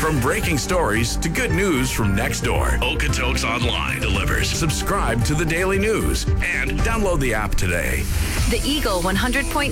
From breaking stories to good news from next door, Okotoks Online delivers. Subscribe to the daily news and download the app today. The Eagle 100.9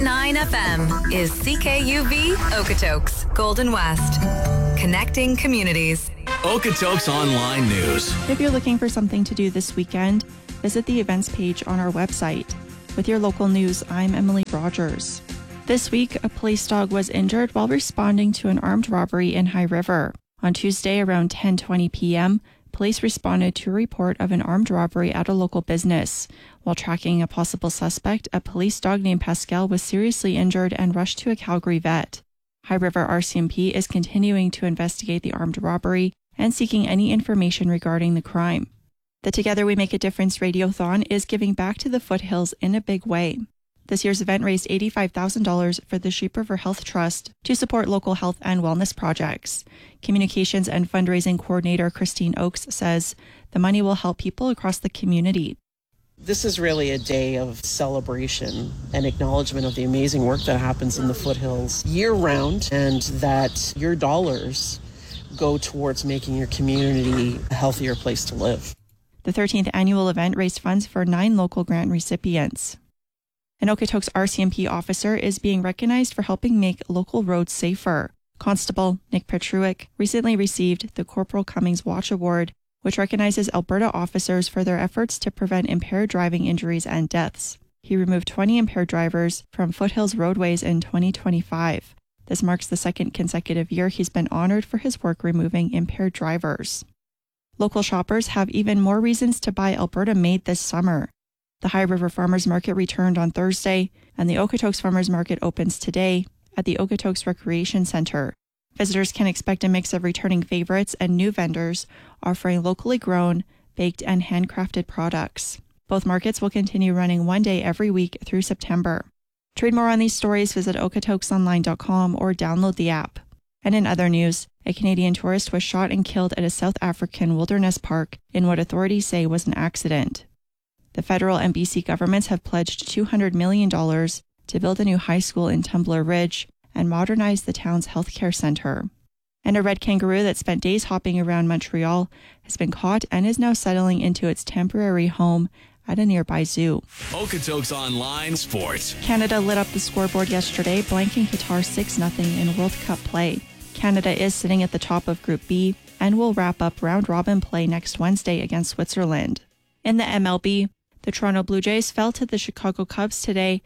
FM is CKUV Okotoks, Golden West. Connecting communities. Okotoks Online News. If you're looking for something to do this weekend, visit the events page on our website. With your local news, I'm Emily Rogers. This week, a police dog was injured while responding to an armed robbery in High River. On Tuesday around 10:20 p.m., police responded to a report of an armed robbery at a local business. While tracking a possible suspect, a police dog named Pascal was seriously injured and rushed to a Calgary vet. High River RCMP is continuing to investigate the armed robbery and seeking any information regarding the crime. The Together We Make a Difference Radiothon is giving back to the foothills in a big way. This year's event raised $85,000 for the Sheep River Health Trust to support local health and wellness projects. Communications and fundraising coordinator Christine Oakes says the money will help people across the community. This is really a day of celebration and acknowledgement of the amazing work that happens in the foothills year-round, and that your dollars go towards making your community a healthier place to live. The 13th annual event raised funds for 9 local grant recipients. An Okotoks RCMP officer is being recognized for helping make local roads safer. Constable Nick Petruick recently received the Corporal Cummings Watch Award, which recognizes Alberta officers for their efforts to prevent impaired driving injuries and deaths. He removed 20 impaired drivers from foothills roadways in 2025. This marks the second consecutive year he's been honored for his work removing impaired drivers. Local shoppers have even more reasons to buy Alberta-made this summer. The High River Farmers Market returned on Thursday, and the Okotoks Farmers Market opens today at the Okotoks Recreation Centre. Visitors can expect a mix of returning favorites and new vendors offering locally grown, baked, and handcrafted products. Both markets will continue running one day every week through September. To read more on these stories, visit okotoksonline.com or download the app. And in other news, a Canadian tourist was shot and killed at a South African wilderness park in what authorities say was an accident. The federal and BC governments have pledged $200 million to build a new high school in Tumbler Ridge and modernize the town's healthcare centre. And a red kangaroo that spent days hopping around Montreal has been caught and is now settling into its temporary home at a nearby zoo. Okotoks Online Sports. Canada lit up the scoreboard yesterday, blanking Qatar 6-0 in World Cup play. Canada is sitting at the top of Group B and will wrap up round-robin play next Wednesday against Switzerland. In the MLB, the Toronto Blue Jays fell to the Chicago Cubs today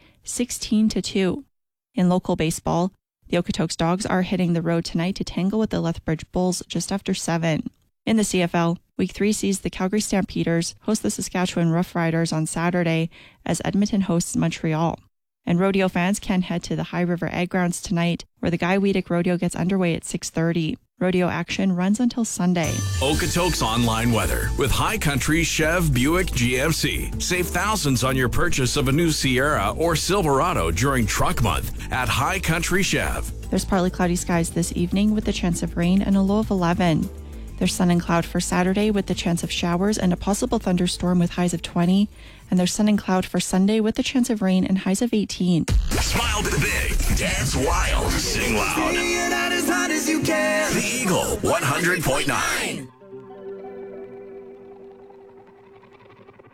16-2. In local baseball, the Okotoks Dogs are hitting the road tonight to tangle with the Lethbridge Bulls just after 7. In the CFL, Week 3 sees the Calgary Stampeders host the Saskatchewan Roughriders on Saturday as Edmonton hosts Montreal. And rodeo fans can head to the High River Ag Grounds tonight, where the Guy Weedick Rodeo gets underway at 6:30. Rodeo action runs until Sunday. Okotoks Online Weather with High Country Chev Buick GMC. Save thousands on your purchase of a new Sierra or Silverado during Truck Month at High Country Chev. There's partly cloudy skies this evening with a chance of rain and a low of 11. There's sun and cloud for Saturday with the chance of showers and a possible thunderstorm with highs of 20. And there's sun and cloud for Sunday with the chance of rain and highs of 18. Smile big, dance wild, sing loud. The Eagle 100.9.